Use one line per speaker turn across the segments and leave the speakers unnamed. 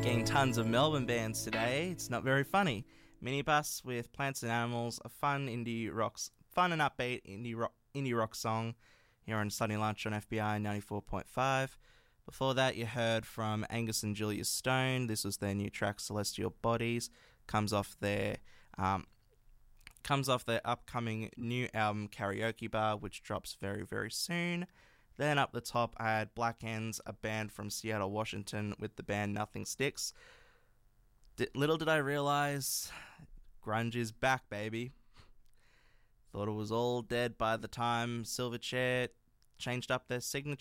Talking tons of Melbourne bands today. It's not very funny. Minibus with Plants and Animals, a fun and upbeat indie rock song here on Sunday Lunch on FBI 94.5. Before that, you heard from Angus and Julia Stone. This was their new track, Celestial Bodies. Comes off their upcoming new album, Karaoke Bar, which drops very, very soon. Then up the top, I had Black Ends, a band from Seattle, Washington, with the band Nothing Sticks. Little did I realize, grunge is back, baby. Thought it was all dead by the time Silverchair changed up their sound in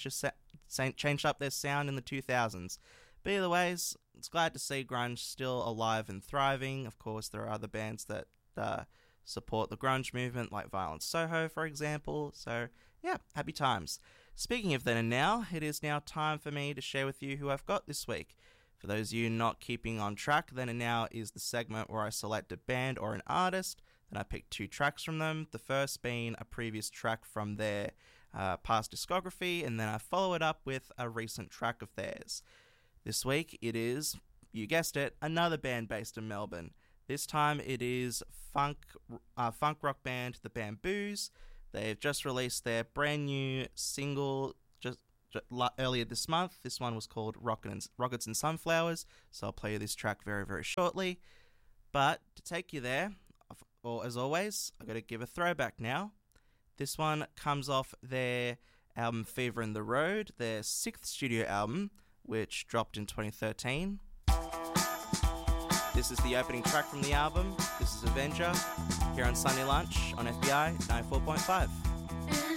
the 2000s. But either ways, it's glad to see grunge still alive and thriving. Of course, there are other bands that support the grunge movement, like Violent Soho, for example. So, yeah, happy times. Speaking of then and now, it is now time for me to share with you who I've got this week. For those of you not keeping on track, then and now is the segment where I select a band or an artist, then I pick 2 tracks from them, the first being a previous track from their past discography, and then I follow it up with a recent track of theirs. This week it is, you guessed it, another band based in Melbourne. This time it is funk rock band The Bamboos. They've just released their brand new single just earlier this month. This one was called Rockets and Sunflowers, so I'll play you this track very, very shortly. But to take you there, or as always, I've got to give a throwback now. This one comes off their album Fever in the Road, their 6th studio album, which dropped in 2013. This is the opening track from the album. This is Avenger, here on Sunday Lunch on FBI 94.5.